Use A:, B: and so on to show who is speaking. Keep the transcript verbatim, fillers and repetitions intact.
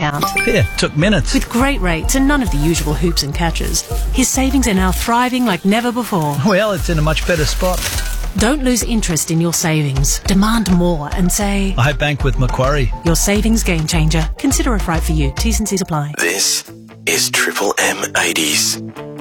A: account.
B: Yeah, took minutes.
A: With great rates and none of the usual hoops and catches, his savings are now thriving like never before.
B: Well, it's in a much better spot.
A: Don't lose interest in your savings. Demand more and say,
B: I bank with Macquarie.
A: Your savings game changer. Consider if right for you. T's and C's apply.
C: This is Triple M eighties.